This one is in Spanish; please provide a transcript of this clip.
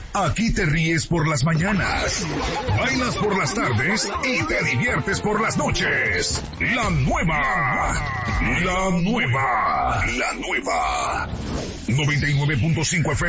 Aquí te ríes por las mañanas, bailas por las tardes y te diviertes por las noches. La nueva 99.5 FM.